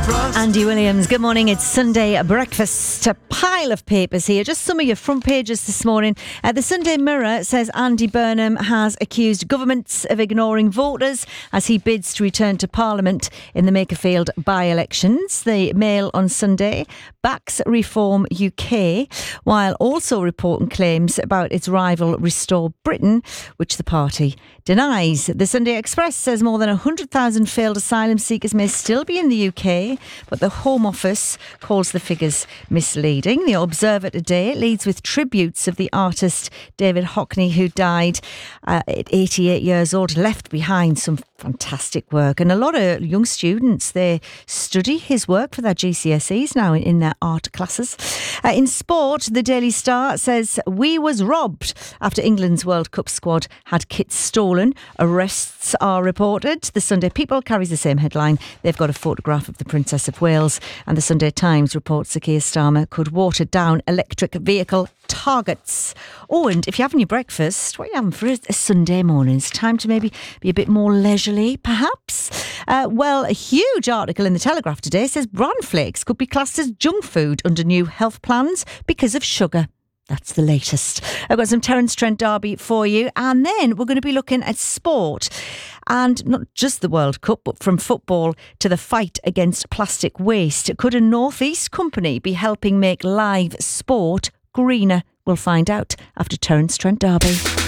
trust. Andy Williams, good morning. It's Sunday breakfast. A pile of papers here. Just some of your front pages this morning. The Sunday Mirror says Andy Burnham has accused governments of ignoring voters as he bids to return to Parliament in the Makerfield by-elections. The Mail on Sunday backs Reform UK, while also reporting claims about its rival Restore Britain, which the party denies. The Sunday Express says more than 100,000 failed asylum seekers may still be in the UK, but the Home Office calls the figures misleading. The Observer today leads with tributes of the artist David Hockney, who died at 88 years old, left behind some fantastic work. And a lot of young students, they study his work for their GCSEs now in their art classes. In sport, the Daily Star says we was robbed after England's World Cup squad had kits stolen. Arrests are reported. The Sunday People carries the same headline. They've got a photograph of the Princess of Wales. And the Sunday Times reports that Keir Starmer could water down electric vehicle targets. Oh, and if you're having your breakfast, what are you having for a Sunday morning? It's time to maybe be a bit more leisurely, perhaps. Well, a huge article in the Telegraph today says bran flakes could be classed as junk food under new health plans because of sugar. That's the latest. I've got some Terence Trent Derby for you. And then we're going to be looking at sport. And not just the World Cup, but from football to the fight against plastic waste. Could a North East company be helping make live sport greener? We'll find out after Terence Trent Derby.